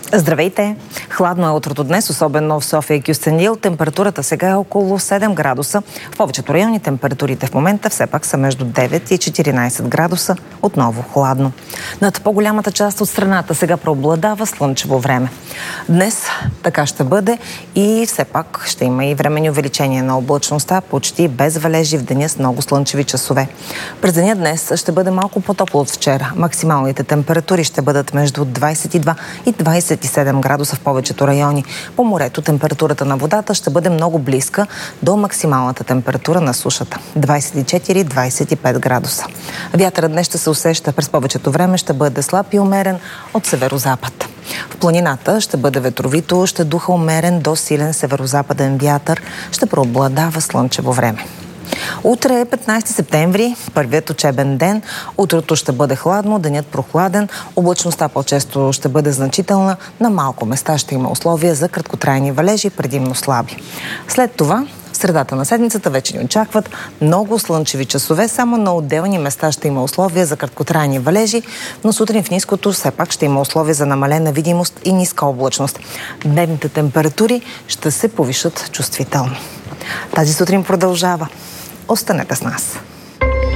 Здравейте! Хладно е утрото днес, особено в София и Кюстендил. Температурата сега е около 7 градуса. В повечето райони температурите в момента все пак са между 9 и 14 градуса. Отново хладно. Над по-голямата част от страната сега преобладава слънчево време. Днес така ще бъде и все пак ще има и временни увеличения на облачността, почти без валежи в деня с много слънчеви часове. През деня днес ще бъде малко по-топло от вчера. Максималните температури ще бъдат между 22 и 27 градуса в повечето райони. По морето температурата на водата ще бъде много близка до максималната температура на сушата – 24-25 градуса. Вятърът днес ще се усеща през повечето време, ще бъде слаб и умерен от северозапад. В планината ще бъде ветровито, ще духа умерен до силен северозападен вятър, ще преобладава слънчево време. Утре е 15 септември, първият учебен ден. Утрото ще бъде хладно, денят прохладен, облачността по-често ще бъде значителна, на малко места ще има условия за краткотрайни валежи, предимно слаби. След това, в средата на седмицата вече ни очакват много слънчеви часове, само на отделни места ще има условия за краткотрайни валежи, но сутрин в ниското все пак ще има условия за намалена видимост и ниска облачност. Дневните температури ще се повишат чувствително. Тази сутрин продължава. Останете с нас.